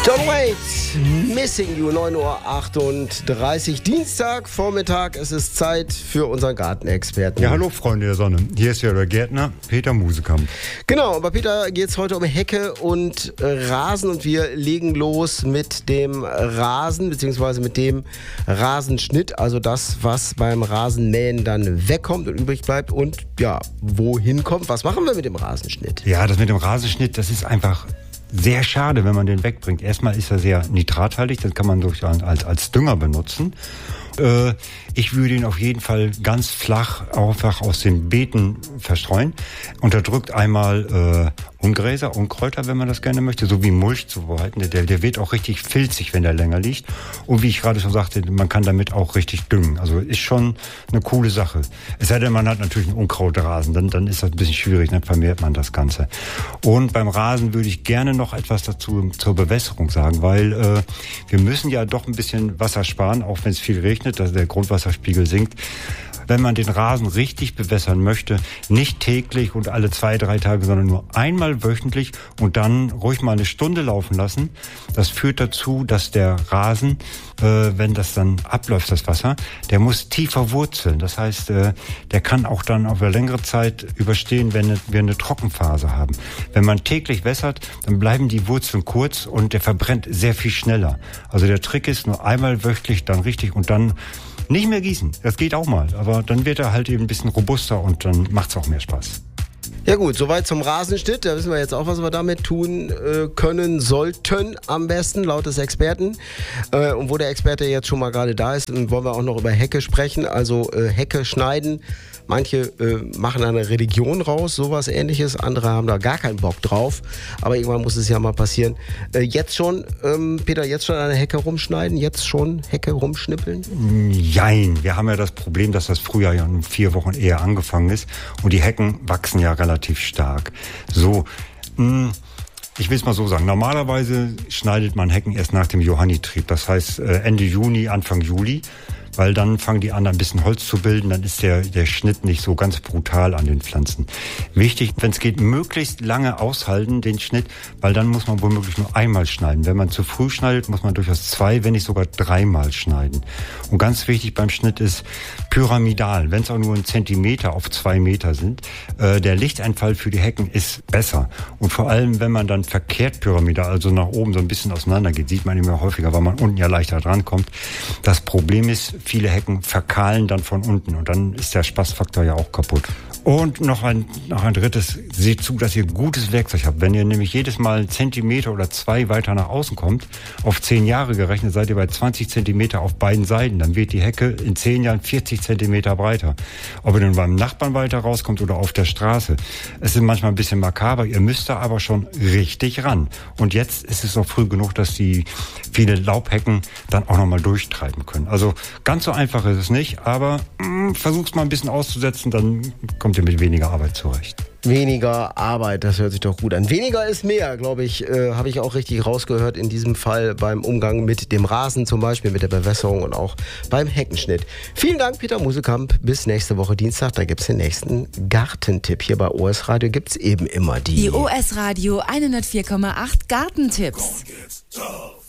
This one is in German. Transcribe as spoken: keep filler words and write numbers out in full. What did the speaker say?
John Waits, Missing You, neun Uhr achtunddreißig, Dienstag, Vormittag, es ist Zeit für unseren Gartenexperten. Ja, hallo Freunde der Sonne, hier ist ja der Gärtner Peter Musekamp. Genau, bei Peter geht es heute um Hecke und Rasen und wir legen los mit dem Rasen, beziehungsweise mit dem Rasenschnitt, also das, was beim Rasenmähen dann wegkommt und übrig bleibt und ja, wohin kommt. Was machen wir mit dem Rasenschnitt? Ja, das mit dem Rasenschnitt, das ist einfach sehr schade, wenn man den wegbringt. Erstmal ist er sehr nitrathaltig, das kann man durch als, als Dünger benutzen. Äh, ich würde ihn auf jeden Fall ganz flach einfach aus den Beeten verstreuen. Unterdrückt einmal äh, Ungräser, Unkräuter, wenn man das gerne möchte, so wie Mulch zubereiten. Der, der wird auch richtig filzig, wenn der länger liegt. Und wie ich gerade schon sagte, man kann damit auch richtig düngen. Also ist schon eine coole Sache. Es sei denn, man hat natürlich einen Unkrautrasen, dann, dann ist das ein bisschen schwierig, dann vermehrt man das Ganze. Und beim Rasen würde ich gerne noch etwas dazu zur Bewässerung sagen, weil äh, wir müssen ja doch ein bisschen Wasser sparen, auch wenn es viel regnet, dass der Grundwasserspiegel sinkt. Wenn man den Rasen richtig bewässern möchte, nicht täglich und alle zwei, drei Tage, sondern nur einmal wöchentlich und dann ruhig mal eine Stunde laufen lassen. Das führt dazu, dass der Rasen, äh, wenn das dann abläuft, das Wasser, der muss tiefer wurzeln. Das heißt, äh, der kann auch dann auf eine längere Zeit überstehen, wenn wir eine Trockenphase haben. Wenn man täglich wässert, dann bleiben die Wurzeln kurz und der verbrennt sehr viel schneller. Also der Trick ist, nur einmal wöchentlich dann richtig und dann nicht mehr gießen, das geht auch mal, aber dann wird er halt eben ein bisschen robuster und dann macht's auch mehr Spaß. Ja gut, soweit zum Rasenschnitt. Da wissen wir jetzt auch, was wir damit tun äh, können sollten, am besten, laut des Experten. Äh, und wo der Experte jetzt schon mal gerade da ist, wollen wir auch noch über Hecke sprechen. Also äh, Hecke schneiden. Manche äh, machen da eine Religion raus, sowas Ähnliches. Andere haben da gar keinen Bock drauf. Aber irgendwann muss es ja mal passieren. Äh, jetzt schon, ähm, Peter, jetzt schon eine Hecke rumschneiden? Jetzt schon Hecke rumschnippeln? Jein. Wir haben ja das Problem, dass das Frühjahr ja in vier Wochen eher angefangen ist. Und die Hecken wachsen ja relativ stark. So, mh, ich will es mal so sagen. Normalerweise schneidet man Hecken erst nach dem Johannitrieb. Das heißt Ende Juni, Anfang Juli. Weil dann fangen die an, ein bisschen Holz zu bilden, dann ist der, der Schnitt nicht so ganz brutal an den Pflanzen. Wichtig, wenn es geht, möglichst lange aushalten, den Schnitt, weil dann muss man womöglich nur einmal schneiden. Wenn man zu früh schneidet, muss man durchaus zwei, wenn nicht sogar dreimal schneiden. Und ganz wichtig beim Schnitt ist pyramidal, wenn es auch nur ein Zentimeter auf zwei Meter sind. Äh, der Lichteinfall für die Hecken ist besser. Und vor allem, wenn man dann verkehrt pyramidal, also nach oben so ein bisschen auseinander geht, sieht man immer häufiger, weil man unten ja leichter drankommt. Das Problem ist, viele Hecken verkahlen dann von unten und dann ist der Spaßfaktor ja auch kaputt. Und noch ein, noch ein drittes, seht zu, dass ihr gutes Werkzeug habt. Wenn ihr nämlich jedes Mal einen Zentimeter oder zwei weiter nach außen kommt, auf zehn Jahre gerechnet, seid ihr bei zwanzig Zentimeter auf beiden Seiten. Dann wird die Hecke in zehn Jahren vierzig Zentimeter breiter. Ob ihr nun beim Nachbarn weiter rauskommt oder auf der Straße. Es ist manchmal ein bisschen makaber, ihr müsst da aber schon richtig ran. Und jetzt ist es noch früh genug, dass die viele Laubhecken dann auch nochmal durchtreiben können. Also ganz so einfach ist es nicht, aber mh, versucht's mal ein bisschen auszusetzen, dann kommt ihr mit weniger Arbeit zurecht. Weniger Arbeit, das hört sich doch gut an. Weniger ist mehr, glaube ich, äh, habe ich auch richtig rausgehört in diesem Fall beim Umgang mit dem Rasen zum Beispiel, mit der Bewässerung und auch beim Heckenschnitt. Vielen Dank, Peter Musekamp. Bis nächste Woche Dienstag, da gibt es den nächsten Gartentipp. Hier bei O S Radio gibt es eben immer die... Die O S Radio hundertvier Komma acht Gartentipps.